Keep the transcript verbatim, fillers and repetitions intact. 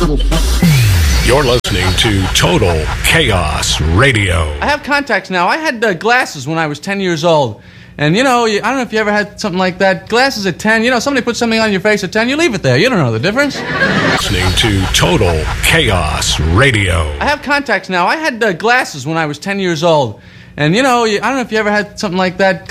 You're listening to Total Chaos Radio. I have contacts now. I had uh, glasses when I was ten years old. And, you know, you, I don't know if you ever had something like that. Glasses at ten, you know, somebody puts something on your face at ten, you leave it there. You don't know the difference. Listening to Total Chaos Radio. I have contacts now. I had uh, glasses when I was ten years old. And, you know, you, I don't know if you ever had something like that.